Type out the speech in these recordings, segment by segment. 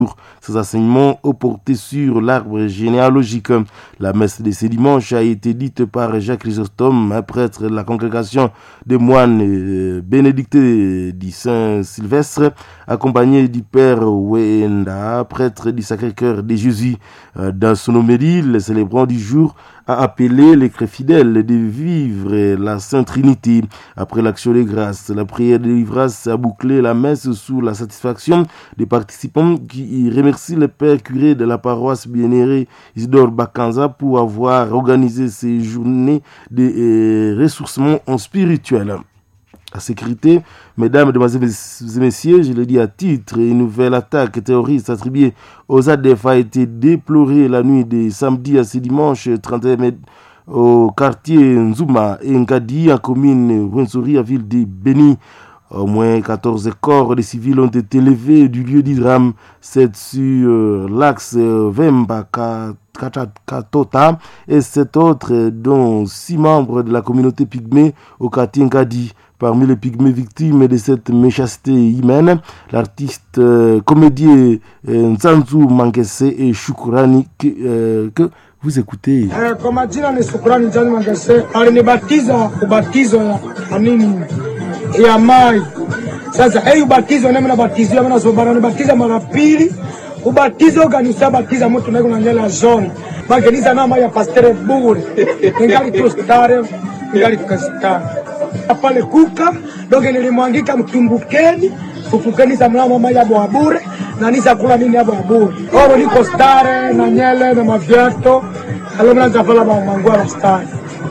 Ces enseignements ont porté sur l'arbre généalogique. La messe de ce dimanche a été dite par Jacques Chrysostome, un prêtre de la congrégation des moines bénédictins du Saint-Sylvestre, accompagné du père Wenda, prêtre du Sacré-Cœur de Jésus. Dans son homélie, le célébrant du jour a appelé les fidèles de vivre la Sainte Trinité. Après l'action de grâce, la prière de l'ivresse a bouclé la messe sous la satisfaction des participants qui remercient le père curé de la paroisse bien-aimé Isidore Bakanza pour avoir organisé ces journées de ressourcement en spirituel. La sécurité, mesdames, mesdemoiselles et messieurs, je le dis à titre, une nouvelle attaque terroriste attribuée aux ADF a été déplorée la nuit de samedi à ce dimanche 31 mai au quartier Nzuma et Ngadi, en commune Rwenzori, à ville de Beni. Au moins 14 corps de civils ont été levés du lieu du drame, 7 sur l'axe Vemba Katota et 7 autres, dont 6 membres de la communauté pygmée au quartier Ngadi. Parmi les pygmées victimes de cette méchanceté humaine, l'artiste comédien Nzanzu Mangese et Shukurani que vous écoutez. Kwa jina ni Shukurani Nzanzu Mangese, alinibatiza ubatizo ya nini ya mai. Sasa ubatizo na nabatizwa na sobana nibatiza mara pili. Ubatizo gani sabatiza mtu na kunanyela zone. Mageniza na mai ya pastere bure. Ningali tu stare, ningali tukastare. Pale kuka doge nilimwangika mtumbukeni ufukeni za mlama mama ya bure na nisa kula nini ya bure oro niko stare na nyele na maviato alomna zafala ba mangwa stare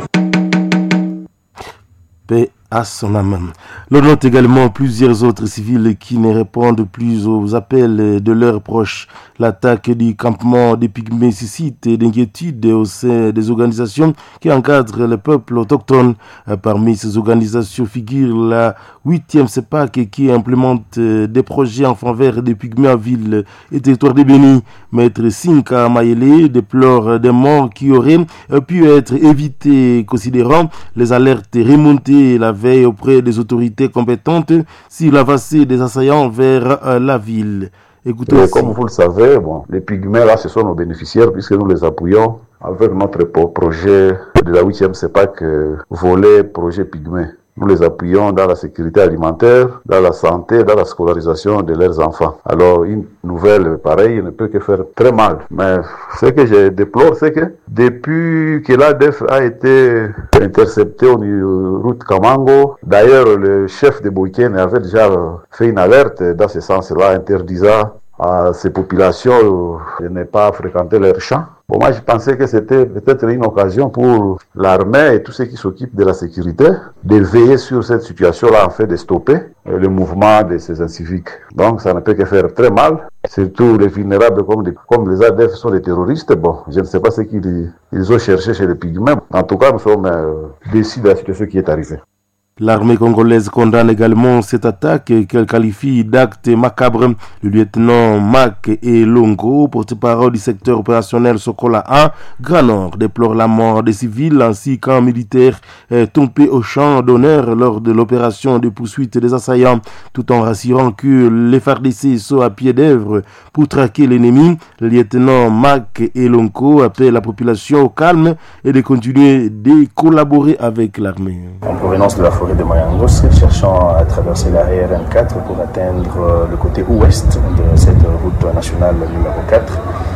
à son âme. L'on note également plusieurs autres civils qui ne répondent plus aux appels de leurs proches. L'attaque du campement des Pygmées suscite d'inquiétudes au sein des organisations qui encadrent le peuple autochtone. Parmi ces organisations figure la 8e CEPAC qui implémente des projets en faveur des Pygmées en ville et territoire de Béni. Maître Sinka Mayele déplore des morts qui auraient pu être évitées, considérant les alertes remontées la veille auprès des autorités compétentes sur l'avancée des assaillants vers la ville. Écoutez, comme vous le savez, les pygmées là, ce sont nos bénéficiaires puisque nous les appuyons avec notre projet de la 8e CEPAC volet projet pygmée. Nous les appuyons dans la sécurité alimentaire, dans la santé, dans la scolarisation de leurs enfants. Alors, une nouvelle pareille ne peut que faire très mal. Mais ce que je déplore, c'est que depuis que l'ADF a été intercepté au route Kamango, d'ailleurs, le chef de Boyken avait déjà fait une alerte dans ce sens-là, interdisant à ces populations de ne pas fréquenter leurs champs. Moi, je pensais que c'était peut-être une occasion pour l'armée et tous ceux qui s'occupent de la sécurité de veiller sur cette situation-là, en fait, de stopper le mouvement de ces inciviques. Donc, ça ne peut que faire très mal. Surtout les vulnérables comme les ADF sont des terroristes. Je ne sais pas ce qu'ils ont cherché chez les pygmées. En tout cas, nous sommes déçus de la situation qui est arrivée. L'armée congolaise condamne également cette attaque qu'elle qualifie d'acte macabre. Le lieutenant Mac et Longo, porte-parole du secteur opérationnel Sokola 1, Grand Nord, déplore la mort des civils ainsi qu'un militaire tombé au champ d'honneur lors de l'opération de poursuite des assaillants, tout en rassurant que les FARDC sont à pied d'œuvre pour traquer l'ennemi. Le lieutenant Mac et Longo appelle la population au calme et de continuer de collaborer avec l'armée. En provenance de la forêt de Mayangos, cherchant à traverser la RN4 pour atteindre le côté ouest de cette route nationale numéro 4.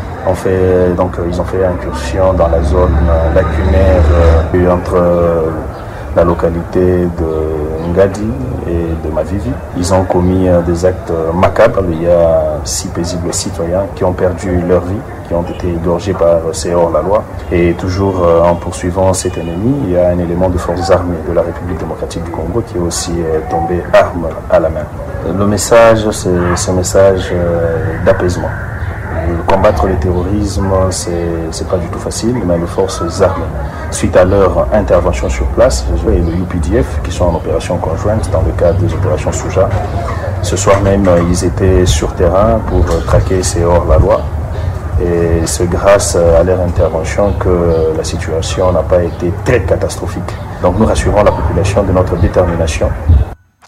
Ils ont fait incursion dans la zone lacunaire entre la localité de Ngadi et de Mavivi. Ils ont commis des actes macabres. Il y a 6 paisibles citoyens qui ont perdu leur vie, qui ont été égorgés par ces hors-la-loi. Et toujours en poursuivant cet ennemi, il y a un élément de forces armées de la République démocratique du Congo qui est aussi tombé arme à la main. Le message, c'est un message d'apaisement. Combattre le terrorisme, c'est pas du tout facile, mais les forces armées, suite à leur intervention sur place, et le UPDF, qui sont en opération conjointe dans le cadre des opérations Souja, ce soir même, ils étaient sur terrain pour traquer ces hors-la-loi. Et c'est grâce à leur intervention que la situation n'a pas été très catastrophique. Donc nous rassurons la population de notre détermination.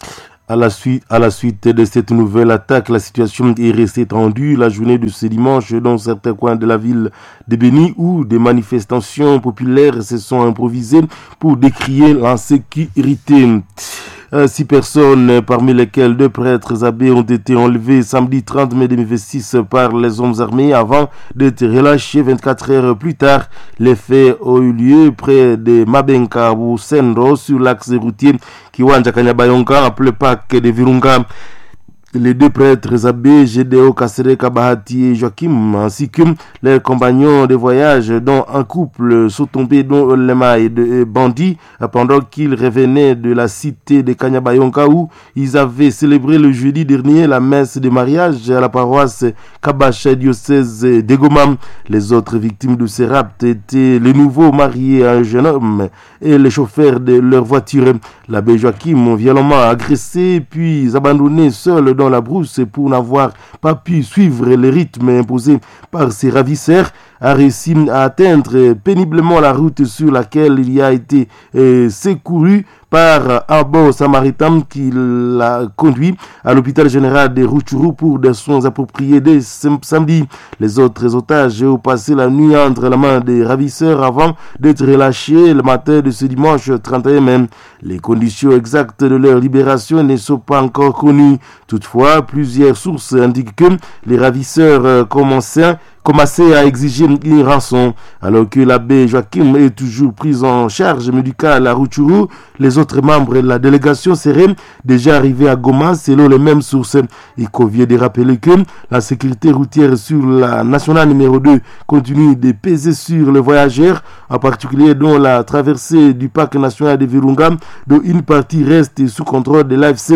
À la suite de cette nouvelle attaque, la situation est restée tendue la journée de ce dimanche dans certains coins de la ville de Béni où des manifestations populaires se sont improvisées pour décrier l'insécurité. 6 personnes, parmi lesquelles 2 prêtres abbés, ont été enlevés samedi 30 mai 2026 par les hommes armés avant d'être relâchés 24 heures plus tard. Les faits ont eu lieu près de Mabenka ou Senro sur l'axe routier Kiwanja Kanyabayonga, appelé Parc de Virunga. Les 2 prêtres abbés, Gédéo Kassere Kabahati et Joachim, ainsi que leurs compagnons de voyage, dont un couple, sont tombés dans les mailles de bandits pendant qu'ils revenaient de la cité de Kanyabayonga où ils avaient célébré le jeudi dernier la messe de mariage à la paroisse Kabacha diocèse de Goma. Les autres victimes de ces rapts étaient les nouveaux mariés à un jeune homme et les chauffeurs de leur voiture. L'abbé Joachim, violemment agressé puis abandonné seul dans la brousse pour n'avoir pas pu suivre les rythmes imposés par ses ravisseurs, a réussi à atteindre péniblement la route sur laquelle il a été secouru par un bon samaritain qui l'a conduit à l'hôpital général de Rutshuru pour des soins appropriés dès samedi. Les autres otages ont passé la nuit entre la main des ravisseurs avant d'être relâchés le matin de ce dimanche 31 mai. Les conditions exactes de leur libération ne sont pas encore connues. Toutefois, plusieurs sources indiquent que les ravisseurs commençaient à exiger une rançon. Alors que l'abbé Joachim est toujours pris en charge médicale à Rutshuru, les autres membres de la délégation seraient déjà arrivés à Goma selon les mêmes sources. Il convient de rappeler que la sécurité routière sur la nationale numéro 2 continue de peser sur les voyageurs, en particulier dans la traversée du parc national de Virunga, dont une partie reste sous contrôle de l'AFC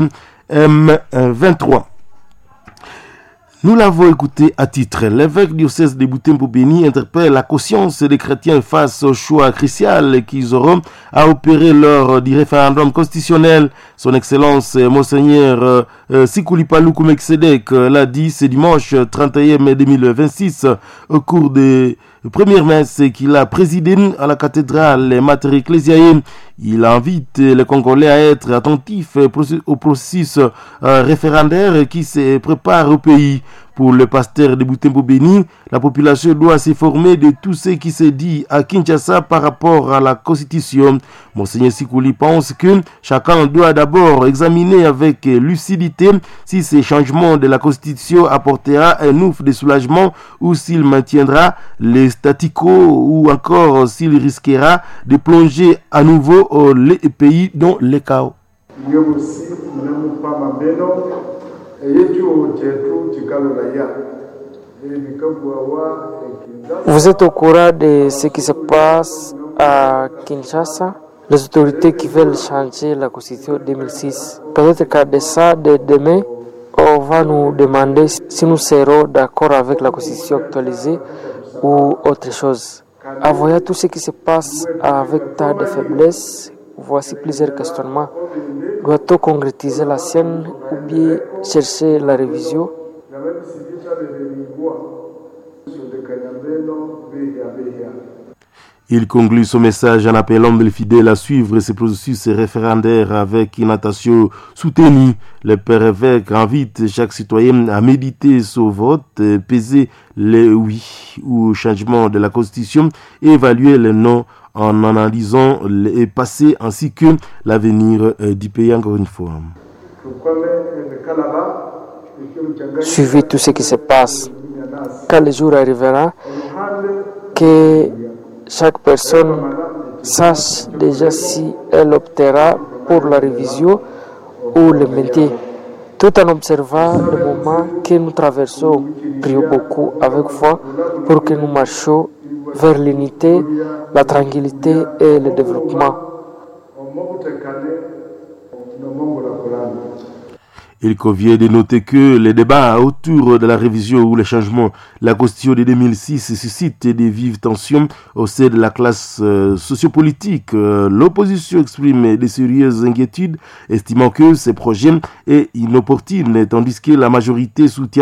M23. Nous l'avons écouté à titre. L'évêque diocèse de Butembo-Béni interpelle la conscience des chrétiens face au choix crucial qu'ils auront à opérer lors du référendum constitutionnel. Son Excellence Monseigneur Sikuli Paluku Meksedek l'a dit ce dimanche 31 mai 2026 au cours des première messe qu'il a présidée à la cathédrale Mater Ecclesiae. Il invite les Congolais à être attentifs au processus référendaire qui se prépare au pays. Pour le pasteur de Butembo-Béni, la population doit s'informer de tout ce qui se dit à Kinshasa par rapport à la Constitution. Monseigneur Sikuli pense que chacun doit d'abord examiner avec lucidité si ces changements de la Constitution apportera un ouf de soulagement ou s'il maintiendra les statu quo ou encore s'il risquera de plonger à nouveau le pays dans le chaos. Vous êtes au courant de ce qui se passe à Kinshasa? Les autorités qui veulent changer la Constitution 2006. Peut-être qu'à ça, de demain, on va nous demander si nous serons d'accord avec la Constitution actualisée ou autre chose. En voyant tout ce qui se passe avec tant de faiblesse, voici plusieurs questionnements. Doit-on concrétiser la sienne ou bien chercher la révision? Il conclut son message en appelant les fidèles à suivre ce processus référendaire avec une attention soutenue. Le père évêque invite chaque citoyen à méditer son vote, peser le oui ou changement de la Constitution et évaluer le non en analysant le passé ainsi que l'avenir du pays encore une fois. Suivez tout ce qui se passe. Quand le jour arrivera, que chaque personne sache déjà si elle optera pour la révision ou le maintien, tout en observant le moment que nous traversons. Prions beaucoup avec foi pour que nous marchions vers l'unité, la tranquillité et le développement. Il convient de noter que les débats autour de la révision ou le changement de la Constitution de 2006 suscitent des vives tensions au sein de la classe sociopolitique. L'opposition exprime de sérieuses inquiétudes, estimant que ces projets est inopportune, tandis que la majorité soutient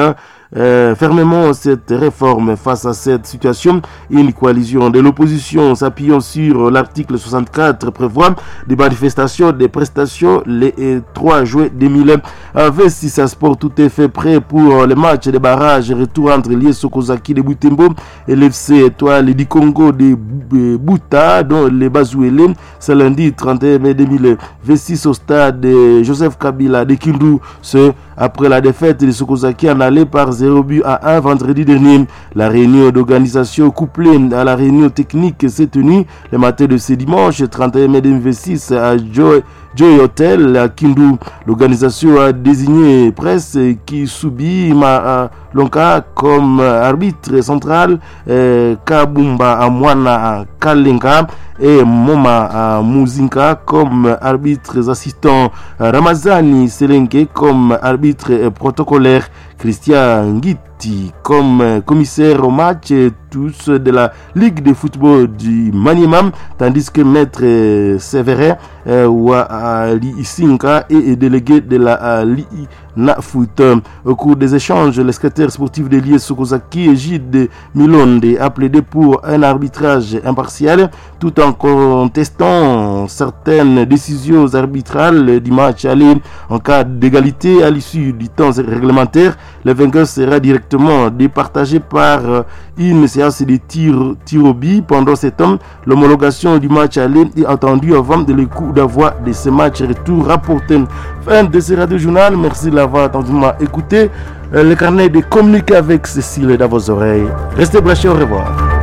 fermement cette réforme. Face à cette situation, une coalition de l'opposition s'appuyant sur l'article 64 prévoit des manifestations, des prestations les 3 juin 2026 à Sport. Tout est fait prêt pour le match de barrage retour entre l'IS Sokozaki de Butembo et l'FC Étoile du Congo de Buta dans les Bazouélé. C'est lundi 31 mai 2026 au stade de Joseph Kabila de Kindu. Ce après la défaite de Sokozaki en allée par 0-1 vendredi dernier. La réunion d'organisation couplée à la réunion technique s'est tenue le matin de ce dimanche 31 mai 2026 à Joy Hotel à Kindu. L'organisation a désigné presse qui subit Lonka comme arbitre central, Kabumba Amwana Kalenga et Moma Muzinka comme arbitres assistants, Ramazani Selenge comme arbitre protocolaire, Christian Ngiti comme commissaire au match, tous de la Ligue de football du Maniemam, tandis que Maître Séverin Wali Isinka est délégué de la Lina Foot. Au cours des échanges, le secrétaire sportif de l'IS Sokozaki, Egide Milonde, a plaidé pour un arbitrage impartial tout en contestant certaines décisions arbitrales du match aller. En cas d'égalité à l'issue du temps réglementaire, le vainqueur sera directement départagé par une séance de tir au but. Pendant ce temps, l'homologation du match aller est attendue avant de le coup d'envoi de ce match retour rapporté. Fin de ce radio-journal. Merci de l'avoir attentivement écouté. Le carnet de communiquer avec Cécile dans vos oreilles. Restez branchés, au revoir.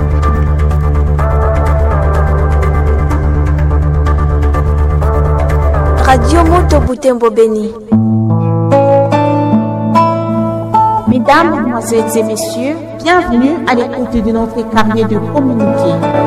Radio Moto Butembo Beni. Mesdames, Mesdemoiselles et Messieurs, bienvenue à l'écoute de notre carnet de communiqué.